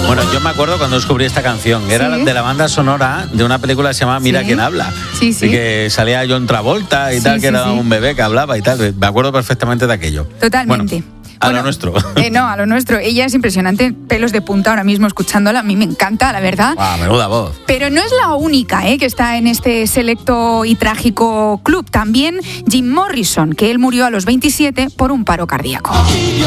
Bueno, yo me acuerdo cuando descubrí esta canción. Era de la banda sonora de una película que se llama Mira quién habla. Sí, sí. Y que salía John Travolta y tal, que era un bebé que hablaba y tal. Me acuerdo perfectamente de aquello. Totalmente. A lo nuestro. No, a lo nuestro. Ella es impresionante, pelos de punta ahora mismo escuchándola. A mí me encanta, la verdad. Menuda voz. Pero no es la única que está en este selecto y trágico club. También Jim Morrison, que él murió a los 27 por un paro cardíaco.